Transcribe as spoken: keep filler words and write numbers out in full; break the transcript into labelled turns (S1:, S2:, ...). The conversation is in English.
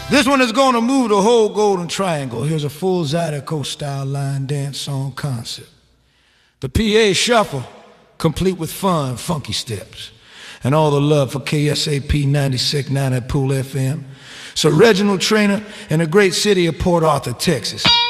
S1: This one is gonna move the whole Golden Triangle. Here's a full Zydeco style line dance song concept. The P A shuffle, complete with fun, funky steps. And all the love for K S A P ninety-six point nine at Pool F M. Sir Reginald Trainer in the great city of Port Arthur, Texas.